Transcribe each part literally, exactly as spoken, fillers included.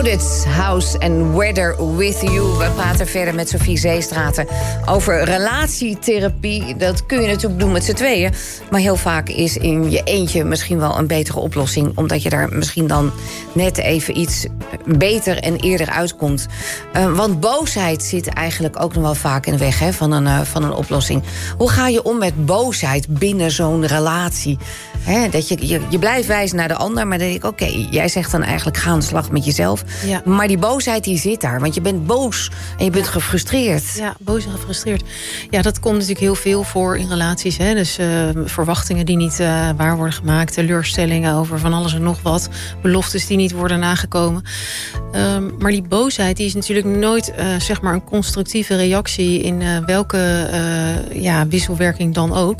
Crowded House and Weather With You. We praten verder met Sophie Zeestraten over relatietherapie. Dat kun je natuurlijk doen met z'n tweeën. Maar heel vaak is in je eentje misschien wel een betere oplossing. Omdat je daar misschien dan net even iets beter en eerder uitkomt. Uh, want boosheid zit eigenlijk ook nog wel vaak in de weg hè, van, een, uh, van een oplossing. Hoe ga je om met boosheid binnen zo'n relatie? He, dat je, je, je blijft wijzen naar de ander, maar dan denk ik, oké, okay, jij zegt dan eigenlijk ga aan de slag met jezelf. Ja. Maar die boosheid die zit daar, want je bent boos en je bent ja. gefrustreerd. Ja, boos en gefrustreerd. Ja, dat komt natuurlijk heel veel voor in relaties. Hè? Dus uh, verwachtingen die niet uh, waar worden gemaakt, teleurstellingen over van alles en nog wat, beloftes die niet worden nagekomen. Um, maar die boosheid die is natuurlijk nooit uh, zeg maar een constructieve reactie in uh, welke uh, ja, wisselwerking dan ook.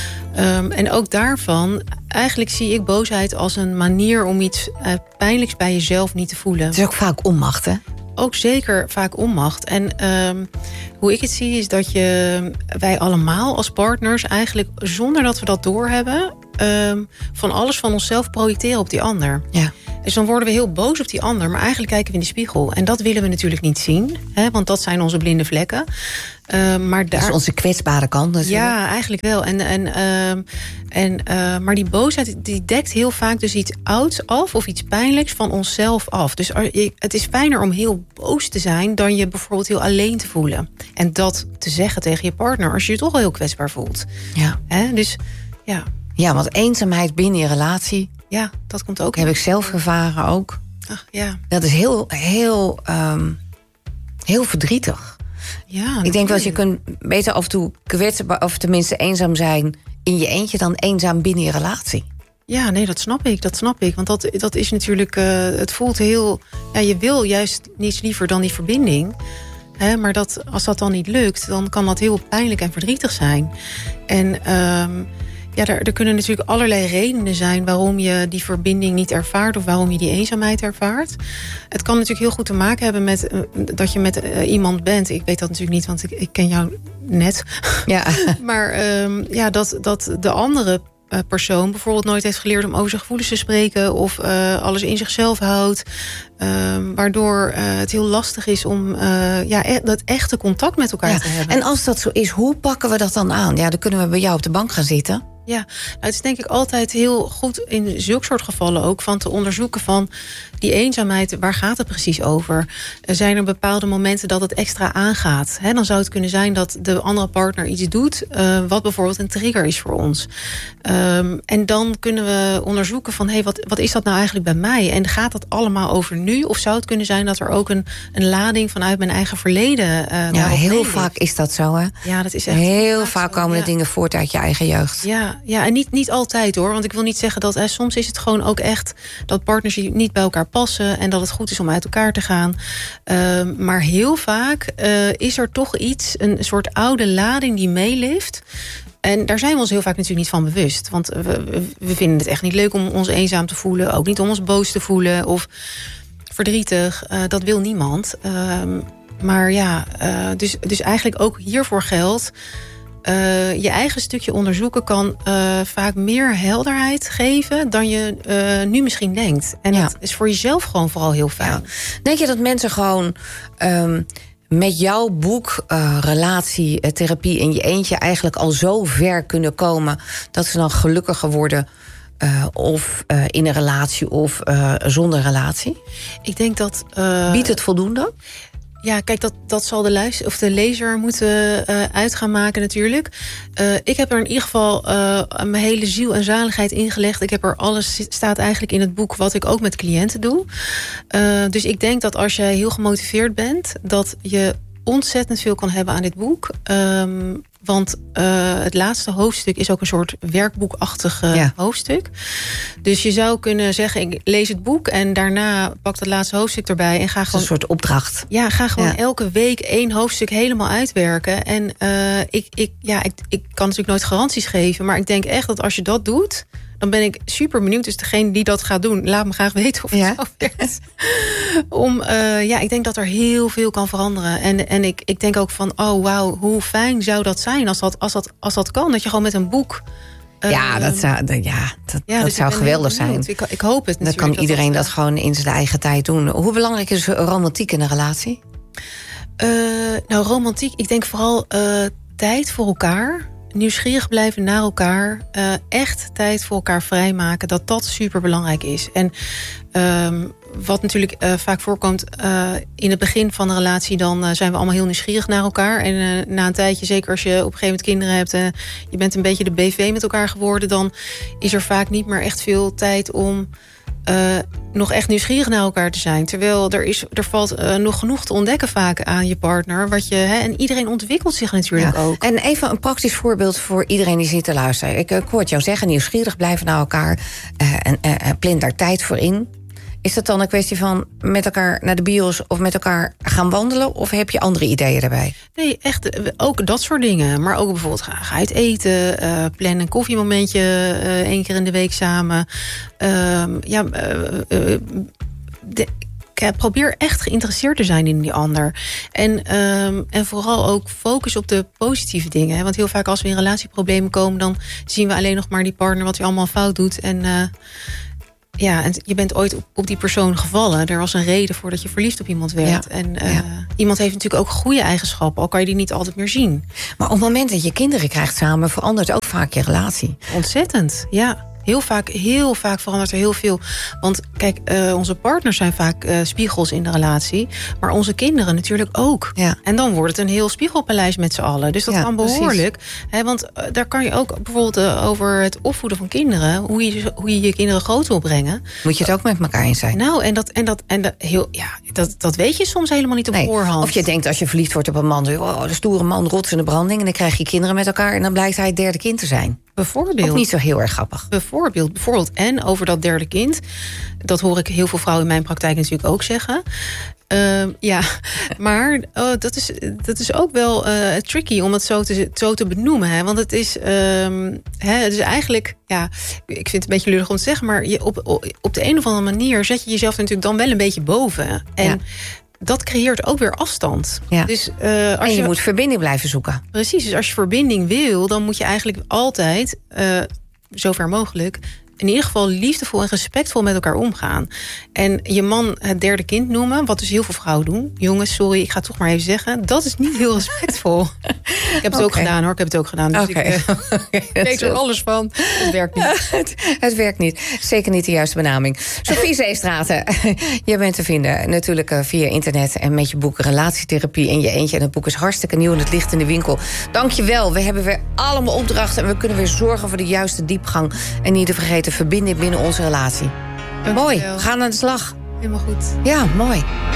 Um, en ook daarvan, eigenlijk zie ik boosheid als een manier om iets uh, pijnlijks bij jezelf niet te voelen. Het is ook vaak onmacht, hè? Ook zeker vaak onmacht. En um, hoe ik het zie is dat je, wij allemaal als partners eigenlijk, zonder dat we dat doorhebben, um, van alles van onszelf projecteren op die ander. Ja. Dus dan worden we heel boos op die ander, maar eigenlijk kijken we in de spiegel. En dat willen we natuurlijk niet zien, hè, want dat zijn onze blinde vlekken. Uh, maar daar... Dat is onze kwetsbare kant natuurlijk. Ja, eigenlijk wel. En, en, uh, en, uh, maar die boosheid die dekt heel vaak dus iets ouds af of iets pijnlijks van onszelf af. Dus het is fijner om heel boos te zijn dan je bijvoorbeeld heel alleen te voelen. En dat te zeggen tegen je partner als je je toch al heel kwetsbaar voelt. Ja. Hè? Dus ja. Ja, want eenzaamheid binnen je relatie, ja, dat komt ook. Heb ik zelf ervaren ook. Ach, ja. Dat is heel, heel, um, heel verdrietig. Ja, ik denk wel, je kunt beter af en toe kwetsbaar, of tenminste eenzaam zijn in je eentje dan eenzaam binnen je relatie. Ja, nee, dat snap ik, dat snap ik. Want dat, dat is natuurlijk, uh, het voelt heel, ja, je wil juist niets liever dan die verbinding. Hè, maar dat, als dat dan niet lukt, dan kan dat heel pijnlijk en verdrietig zijn. En um, ja, er, er kunnen natuurlijk allerlei redenen zijn waarom je die verbinding niet ervaart of waarom je die eenzaamheid ervaart. Het kan natuurlijk heel goed te maken hebben met uh, dat je met uh, iemand bent. Ik weet dat natuurlijk niet, want ik, ik ken jou net. Ja. Maar um, ja, dat, dat de andere uh, persoon bijvoorbeeld nooit heeft geleerd om over zijn gevoelens te spreken of uh, alles in zichzelf houdt. Um, waardoor uh, het heel lastig is om uh, ja, e- dat echte contact met elkaar ja. te hebben. En als dat zo is, hoe pakken we dat dan aan? Ja, dan kunnen we bij jou op de bank gaan zitten. Ja, nou, het is denk ik altijd heel goed in zulke soort gevallen ook van te onderzoeken van die eenzaamheid, waar gaat het precies over? Er zijn er bepaalde momenten dat het extra aangaat. He, dan zou het kunnen zijn dat de andere partner iets doet uh, wat bijvoorbeeld een trigger is voor ons. Um, en dan kunnen we onderzoeken van hey, wat, wat is dat nou eigenlijk bij mij? En gaat dat allemaal over nu? Of zou het kunnen zijn dat er ook een, een lading vanuit mijn eigen verleden uh, ja, heel vaak is dat zo, hè? Ja, dat is echt heel vaak komen ja. de dingen voort uit je eigen jeugd. Ja. Ja, en niet, niet altijd hoor. Want ik wil niet zeggen dat... Eh, soms is het gewoon ook echt dat partners niet bij elkaar passen en dat het goed is om uit elkaar te gaan. Uh, maar heel vaak uh, is er toch iets, een soort oude lading die meeleeft. En daar zijn we ons heel vaak natuurlijk niet van bewust. Want we, we vinden het echt niet leuk om ons eenzaam te voelen. Ook niet om ons boos te voelen of verdrietig. Uh, dat wil niemand. Uh, maar ja, uh, dus, dus eigenlijk ook hiervoor geldt... Uh, je eigen stukje onderzoeken kan uh, vaak meer helderheid geven dan je uh, nu misschien denkt. En ja. dat is voor jezelf gewoon vooral heel fijn. Ja. Denk je dat mensen gewoon um, met jouw boek uh, relatietherapie in je eentje eigenlijk al zo ver kunnen komen dat ze dan gelukkiger worden? Uh, of uh, in een relatie of uh, zonder relatie? Ik denk dat... Uh, Biedt het voldoende? Ja, kijk, dat, dat zal de, luister, of de lezer moeten uh, uit gaan maken natuurlijk. Uh, ik heb er in ieder geval uh, mijn hele ziel en zaligheid ingelegd. Ik heb er alles, staat eigenlijk in het boek wat ik ook met cliënten doe. Uh, dus ik denk dat als jij heel gemotiveerd bent, dat je ontzettend veel kan hebben aan dit boek. Um, Want uh, het laatste hoofdstuk is ook een soort werkboekachtig uh, ja. hoofdstuk. Dus je zou kunnen zeggen, ik lees het boek en daarna pak het laatste hoofdstuk erbij en ga gewoon... Een soort opdracht. Ja, ga gewoon ja. elke week één hoofdstuk helemaal uitwerken. En uh, ik, ik, ja, ik, ik kan natuurlijk nooit garanties geven, maar ik denk echt dat als je dat doet, dan ben ik super benieuwd. Dus degene die dat gaat doen, laat me graag weten of het ja. zo werkt. Om, uh, ja, ik denk dat er heel veel kan veranderen. En, en ik, ik denk ook van, oh wauw, hoe fijn zou dat zijn als dat, als, dat, als dat kan. Dat je gewoon met een boek Ja, dat zou, ja, dat, ja, dat dus zou geweldig zijn. Ik, ik hoop het Dan kan iedereen dat, dat gewoon in zijn eigen tijd doen. Hoe belangrijk is romantiek in een relatie? Uh, nou, romantiek, ik denk vooral uh, tijd voor elkaar. Nieuwsgierig blijven naar elkaar. Uh, echt tijd voor elkaar vrijmaken. Dat dat super belangrijk is. En um, wat natuurlijk uh, vaak voorkomt uh, in het begin van de relatie, dan uh, zijn we allemaal heel nieuwsgierig naar elkaar. En uh, na een tijdje, zeker als je op een gegeven moment kinderen hebt en uh, je bent een beetje de B V met elkaar geworden, dan is er vaak niet meer echt veel tijd om Uh, nog echt nieuwsgierig naar elkaar te zijn. Terwijl er, is, er valt uh, nog genoeg te ontdekken vaak aan je partner. Wat je, hè, en iedereen ontwikkelt zich natuurlijk ja. ook. En even een praktisch voorbeeld voor iedereen die zit te luisteren. Ik, ik hoor het jou zeggen, nieuwsgierig blijven naar elkaar. Uh, en uh, plan daar tijd voor in. Is dat dan een kwestie van met elkaar naar de bios of met elkaar gaan wandelen? Of heb je andere ideeën daarbij? Nee, echt ook dat soort dingen. Maar ook bijvoorbeeld ga, ga uit eten. Uh, plan een koffiemomentje uh, één keer in de week samen. Uh, ja, uh, uh, de, probeer echt geïnteresseerd te zijn in die ander. En, um, en vooral ook focus op de positieve dingen. Hè? Want heel vaak als we in relatieproblemen komen, dan zien we alleen nog maar die partner wat hij allemaal fout doet. En uh, ja, en je bent ooit op, op die persoon gevallen. Er was een reden voor dat je verliefd op iemand werd. Ja. En uh, ja. iemand heeft natuurlijk ook goede eigenschappen, al kan je die niet altijd meer zien. Maar op het moment dat je kinderen krijgt samen, verandert ook vaak je relatie. Ontzettend, ja. Heel vaak, heel vaak verandert er heel veel. Want kijk, uh, onze partners zijn vaak uh, spiegels in de relatie. Maar onze kinderen natuurlijk ook. Ja. En dan wordt het een heel spiegelpaleis met z'n allen. Dus dat ja, kan behoorlijk. Hè, want uh, daar kan je ook bijvoorbeeld uh, over het opvoeden van kinderen. Hoe je, hoe je je kinderen groot wil brengen. Moet je het ook met elkaar eens zijn. Nou, en dat, en dat, en dat, heel, ja, dat, dat weet je soms helemaal niet op nee. voorhand. Of je denkt als je verliefd wordt op een man. Oh, de stoere man, rots in de branding. En dan krijg je kinderen met elkaar. En dan blijkt hij het derde kind te zijn. Bijvoorbeeld. Ook niet zo heel erg grappig. Bijvoorbeeld, bijvoorbeeld. En over dat derde kind. Dat hoor ik heel veel vrouwen in mijn praktijk natuurlijk ook zeggen. Uh, ja, maar oh, dat, is, dat is ook wel uh, tricky om het zo te, zo te benoemen. Hè? Want het is, um, hè, het is eigenlijk, ja, ik vind het een beetje lullig om te zeggen, maar je, op, op de een of andere manier zet je jezelf natuurlijk dan wel een beetje boven. En ja. dat creëert ook weer afstand. Ja. Dus, uh, als en je, je moet verbinding blijven zoeken. Precies, dus als je verbinding wil, dan moet je eigenlijk altijd, uh, zover mogelijk, in ieder geval liefdevol en respectvol met elkaar omgaan. En je man het derde kind noemen, wat dus heel veel vrouwen doen. Jongens, sorry, ik ga het toch maar even zeggen. Dat is niet heel respectvol. Ik heb het okay. ook gedaan hoor, ik heb het ook gedaan. Dus okay. ik uh, weet er alles van. Het werkt niet. het, het werkt niet. Zeker niet de juiste benaming. Sofie Zeestraten, jij bent te vinden natuurlijk via internet en met je boek Relatietherapie in je eentje. En het boek is hartstikke nieuw en het ligt in de winkel. Dank je wel. We hebben weer allemaal opdrachten en we kunnen weer zorgen voor de juiste diepgang. En niet te vergeten verbinding binnen onze relatie. Dank mooi, we gaan aan de slag. Helemaal goed. Ja, mooi.